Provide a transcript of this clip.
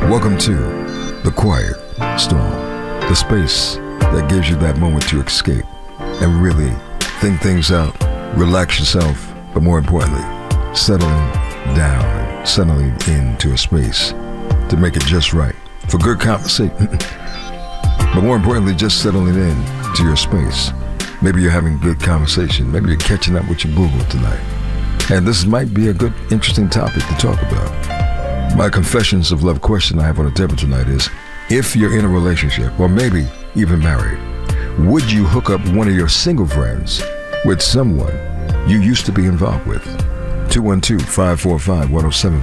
Welcome to The Quiet Storm, the space that gives you that moment to escape and really think things out, relax yourself, but more importantly, settling down and settling into a space to make it just right for good conversation. But more importantly, just settling in to your space. Maybe you're having good conversation. Maybe you're catching up with your boo-boo tonight. And this might be a good, interesting topic to talk about. My confessions of love question I have on the table tonight is, if you're in a relationship, or maybe even married, would you hook up one of your single friends with someone you used to be involved with? 212-545-1075.